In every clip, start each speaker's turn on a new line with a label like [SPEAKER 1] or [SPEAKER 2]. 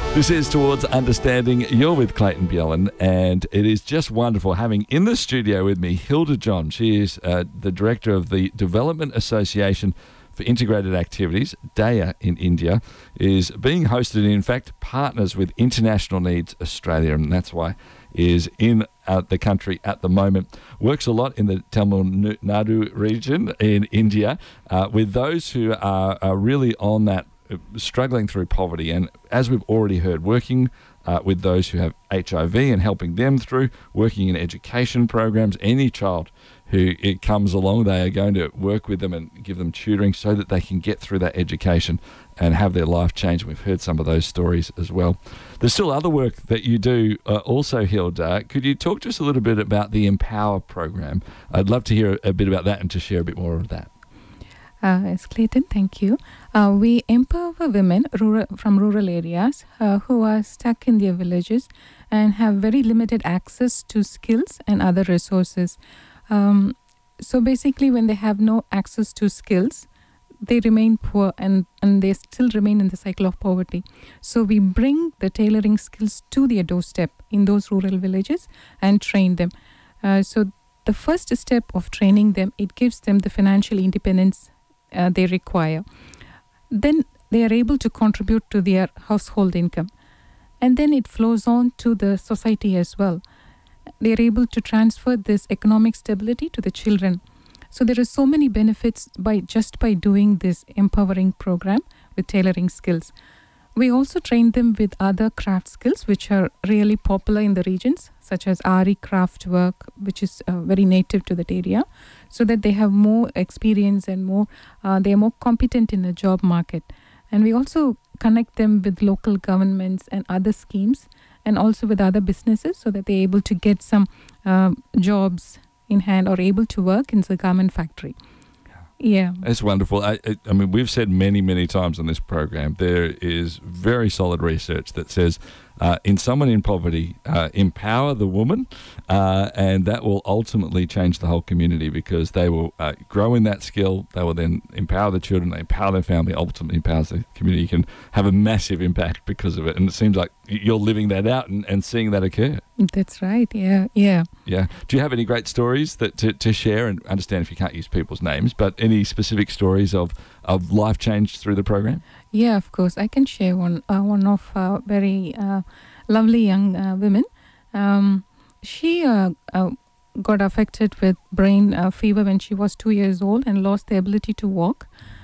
[SPEAKER 1] This is Towards Understanding. You're with Clayton Bjelland, and it is just wonderful having in the studio with me Hilda John. She is the director of the Development Association for Integrated Activities, DAIA in India, is being hosted, in fact, partners with International Needs Australia, and that's why is in the country at the moment. Works a lot in the Tamil Nadu region in India with those who are really on that, struggling through poverty, and as we've already heard, working with those who have HIV and helping them through, working in education programs. Any child who it comes along, they are going to work with them and give them tutoring so that they can get through that education and have their life change. We've heard some of those stories as well. There's still other work that you do also, Hilda. Could you talk to us a little bit about the Empower program? I'd love to hear a bit about that and to share a bit more of that.
[SPEAKER 2] Yes, Clayton, thank you. We empower women from rural areas who are stuck in their villages and have very limited access to skills and other resources. So basically, when they have no access to skills, they remain poor and they still remain in the cycle of poverty. So we bring the tailoring skills to their doorstep in those rural villages and train them. So the first step of training them, it gives them the financial independence they require. Then they are able to contribute to their household income. And then it flows on to the society as well. They are able to transfer this economic stability to the children. So there are so many benefits by doing this empowering program with tailoring skills. We also train them with other craft skills which are really popular in the regions, such as Ari craft work, which is very native to that area, so that they have more experience and they are more competent in the job market. And we also connect them with local governments and other schemes, and also with other businesses, so that they're able to get some jobs in hand or able to work in the garment factory. Yeah.
[SPEAKER 1] That's wonderful. I mean, we've said many, many times on this program, there is very solid research that says in someone in poverty, empower the woman, and that will ultimately change the whole community, because they will grow in that skill. They will then empower the children, they empower their family, ultimately empowers the community. You can have a massive impact because of it. And it seems like you're living that out and seeing that occur.
[SPEAKER 2] That's right. Yeah.
[SPEAKER 1] Do you have any great stories that to share? And understand if you can't use people's names, but any specific stories of life change through the program?
[SPEAKER 2] Yeah, of course. I can share one of very lovely young women. She got affected with brain fever when she was 2 years old and lost the ability to walk.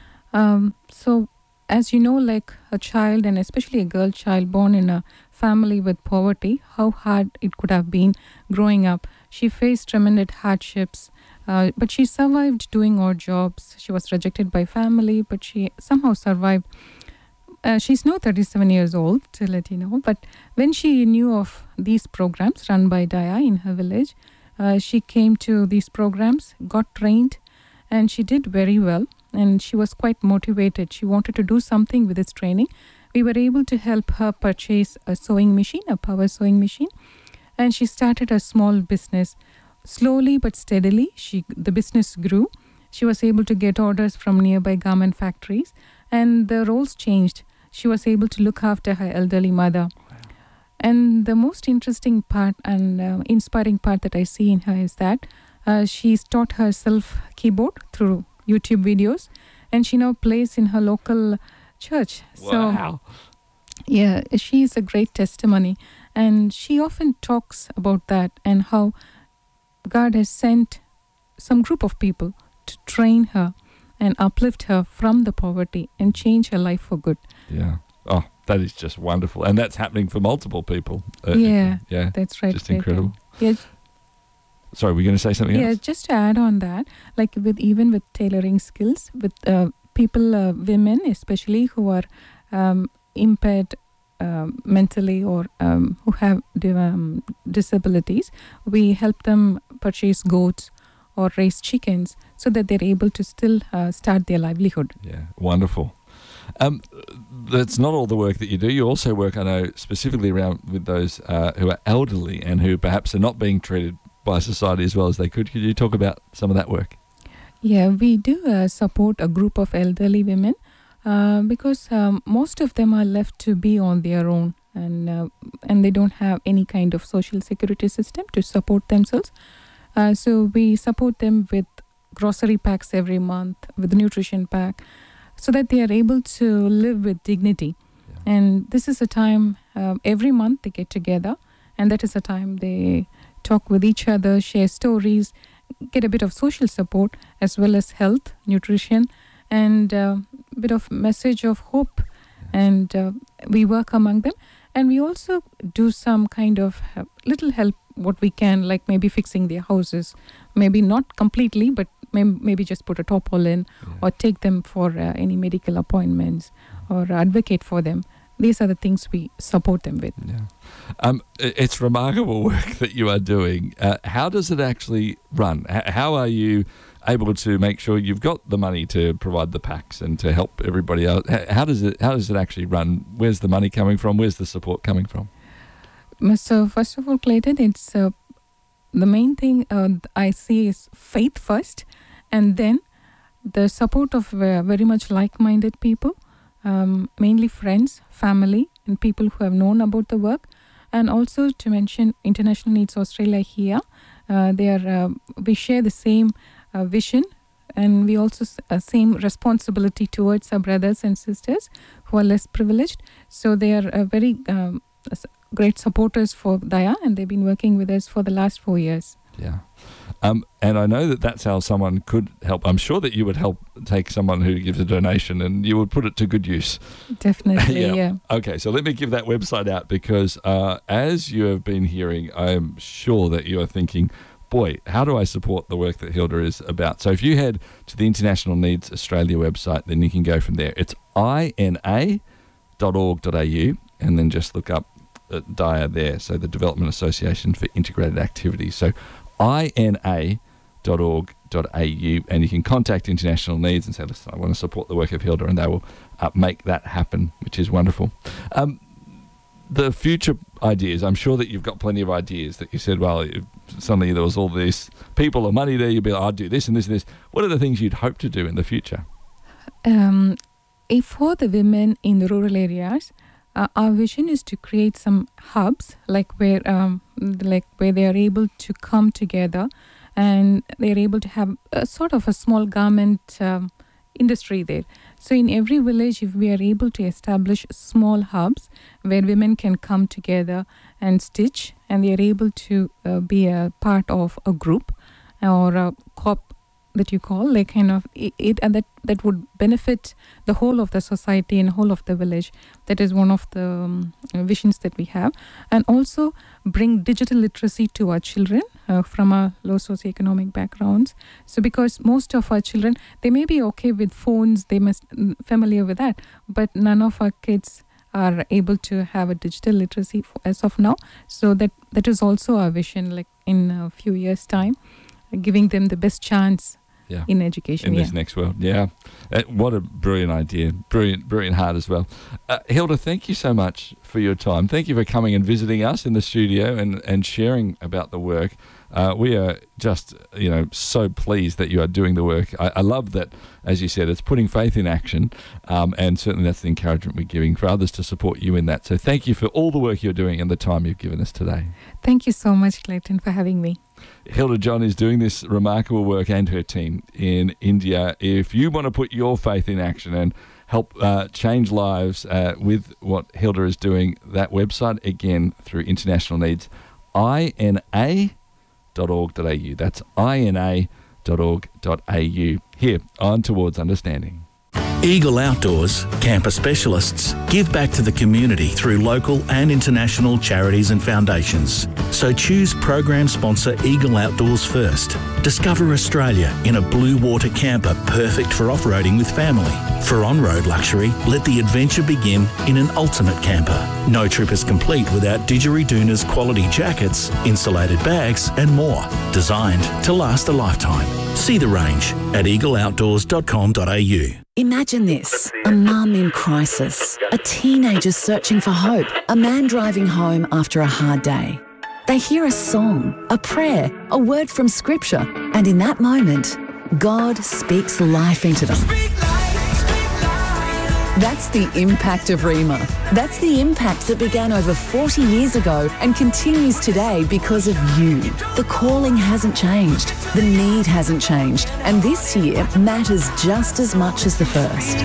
[SPEAKER 2] So, as you know, like a child, and especially a girl child born in a family with poverty, how hard it could have been growing up. She faced tremendous hardships, but she survived doing odd jobs. She was rejected by family, but she somehow survived. She's now 37 years old, to let you know. But when she knew of these programs run by DAIA in her village, she came to these programs, got trained, and she did very well. And she was quite motivated. She wanted to do something with this training. We were able to help her purchase a sewing machine, a power sewing machine. And she started a small business. Slowly but steadily, the business grew. She was able to get orders from nearby garment factories. And the roles changed. She was able to look after her elderly mother. Wow. And the most interesting part and inspiring part that I see in her is that she's taught herself keyboard through YouTube videos, and she now plays in her local church.
[SPEAKER 1] Wow.
[SPEAKER 2] So, yeah, she's a great testimony. And she often talks about that and how God has sent some group of people to train her and uplift her from the poverty and change her life for good.
[SPEAKER 1] Yeah. Oh, that is just wonderful. And that's happening for multiple people.
[SPEAKER 2] Yeah,
[SPEAKER 1] yeah,
[SPEAKER 2] that's right.
[SPEAKER 1] Just incredible.
[SPEAKER 2] Yeah.
[SPEAKER 1] Sorry, were you going to say something else?
[SPEAKER 2] Yeah, just to add on that, like even with tailoring skills, with people, women especially, who are impaired mentally or who have disabilities, we help them purchase goats or raise chickens so that they're able to still start their livelihood.
[SPEAKER 1] Yeah, wonderful. That's not all the work that you do. You also work, I know, specifically around with those who are elderly and who perhaps are not being treated by society as well as they could. Could you talk about some of that work?
[SPEAKER 2] Yeah, we do support a group of elderly women because most of them are left to be on their own. and they don't have any kind of social security system to support themselves. So we support them with grocery packs every month, with the nutrition pack, so that they are able to live with dignity. Yeah. And this is a time every month they get together, and that is a time they talk with each other, share stories, get a bit of social support, as well as health, nutrition, and a bit of message of hope. Yes. And we work among them. And we also do some kind of little help, what we can, like maybe fixing their houses. Maybe not completely, but maybe just put a topol in, or take them for any medical appointments, or advocate for them. These are the things we support them with.
[SPEAKER 1] Yeah. It's remarkable work that you are doing. How does it actually run? How are you able to make sure you've got the money to provide the packs and to help everybody else? How does it actually run? Where's the money coming from? Where's the support coming from?
[SPEAKER 2] So first of all, Clayton, it's the main thing I see is faith first, and then the support of very much like-minded people, mainly friends, family, and people who have known about the work. And also to mention International Needs Australia here, we share the same vision, and we also same responsibility towards our brothers and sisters who are less privileged. So they are very great supporters for Daya, and they've been working with us for the last 4 years.
[SPEAKER 1] Yeah. And I know that that's how someone could help. I'm sure that you would help take someone who gives a donation and you would put it to good use.
[SPEAKER 2] Definitely, yeah.
[SPEAKER 1] Okay, so let me give that website out, because as you have been hearing, I'm sure that you are thinking, boy, how do I support the work that Hilda is about? So if you head to the International Needs Australia website, then you can go from there. It's ina.org.au, and then just look up DIA there, so the Development Association for Integrated Activities. So ina.org.au, and you can contact International Needs and say, listen, I want to support the work of Hilda, and they will make that happen, which is wonderful. The future ideas, I'm sure that you've got plenty of ideas that you said, well, if suddenly there was all this people or money there, you'd be like, I'd do this and this and this. What are the things you'd hope to do in the future?
[SPEAKER 2] If for the women in the rural areas, our vision is to create some hubs, like where they are able to come together, and they are able to have a sort of a small garment industry there. So in every village, if we are able to establish small hubs where women can come together and stitch, and they are able to be a part of a group or a co-op that you call, like kind of it, and that would benefit the whole of the society and whole of the village. That is one of the visions that we have. And also bring digital literacy to our children from our low socioeconomic backgrounds. So because most of our children, they may be okay with phones, they must familiar with that, but none of our kids are able to have a digital literacy as of now. So that is also our vision, like in a few years' time, giving them the best chance in education.
[SPEAKER 1] In this next world, what a brilliant idea. Brilliant heart as well. Hilda, thank you so much for your time. Thank you for coming and visiting us in the studio and sharing about the work. We are just, so pleased that you are doing the work. I love that, as you said, it's putting faith in action, and certainly that's the encouragement we're giving for others to support you in that. So thank you for all the work you're doing and the time you've given us today.
[SPEAKER 2] Thank you so much, Clayton, for having me.
[SPEAKER 1] Hilda John is doing this remarkable work, and her team in India. If you want to put your faith in action and help change lives with what Hilda is doing, that website, again, through International Needs, ina.org.au. That's ina.org.au. Here on Towards Understanding.
[SPEAKER 3] Eagle Outdoors, camper specialists, give back to the community through local and international charities and foundations. So choose program sponsor Eagle Outdoors first. Discover Australia in a blue water camper perfect for off-roading with family. For on-road luxury, let the adventure begin in an ultimate camper. No trip is complete without Didgeridoon's quality jackets, insulated bags and more, designed to last a lifetime. See the range at eagleoutdoors.com.au.
[SPEAKER 4] Imagine this, a mum in crisis, a teenager searching for hope, a man driving home after a hard day. They hear a song, a prayer, a word from Scripture, and in that moment, God speaks life into them. That's the impact of Rima. That's the impact that began over 40 years ago and continues today because of you. The calling hasn't changed. The need hasn't changed. And this year matters just as much as the first.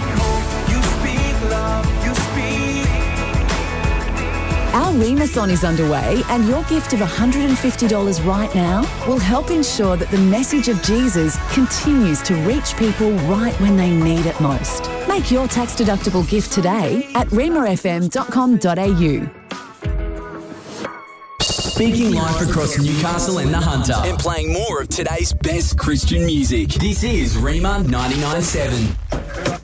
[SPEAKER 4] Our Remathon is underway, and your gift of $150 right now will help ensure that the message of Jesus continues to reach people right when they need it most. Make your tax-deductible gift today at remafm.com.au.
[SPEAKER 5] Speaking live across Newcastle and the Hunter and playing more of today's best Christian music. This is Rema 99.7.